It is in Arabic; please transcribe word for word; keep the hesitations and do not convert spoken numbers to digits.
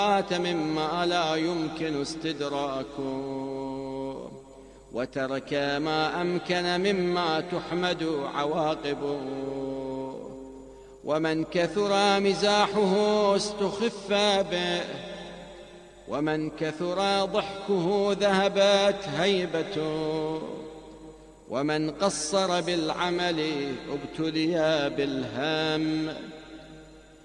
مما لا يمكن استدراكه، وترك ما أمكن مما تحمد عواقبه. ومن كثر مزاحه استخف به، ومن كثر ضحكه ذهبت هيبته، ومن قصر بالعمل ابتلي بالهم.